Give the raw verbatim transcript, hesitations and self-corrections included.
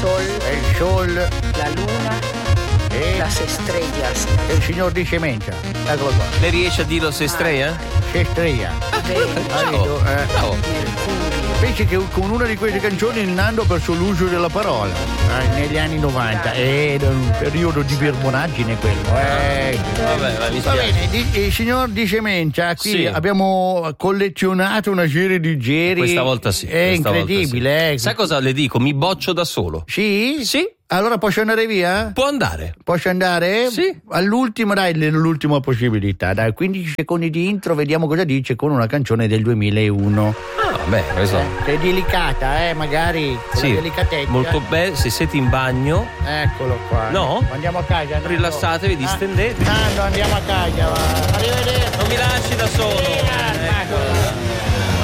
sol, el sol, la luna, e las estrellas. il signor di Cementia. Eccolo qua. Lei riesce a dirlo se estrella? C'è Estrella. Bravo. Eh. Bravo. Mercurio. Invece che con una di queste canzoni il Nando ha perso l'uso della parola eh, negli anni novanta. Era un periodo di verbonaggine quello. Eh. Vabbè, va, mi Va spiace. bene, di, il signor Di Cementia, qui Sì. abbiamo collezionato una serie di giri. Questa volta sì. È questa volta incredibile, sì. eh. Sai cosa le dico? Mi boccio da solo. Sì? Sì. Allora posso andare via? Può andare. Posso andare? Sì. All'ultima, dai, l'ultima possibilità. Dai, quindici secondi di intro, vediamo cosa dice con una canzone del duemilauno. Ah, beh, questo. Che è delicata, eh, magari. Con Sì, la delicatezza. molto bello. Se siete in bagno, Eccolo qua. No? Andiamo a casa. Nando. rilassatevi, distendete. Ah, Nando, andiamo a casa, va. Arrivederci. Non mi lasci da solo. Sì, ah, Ecco.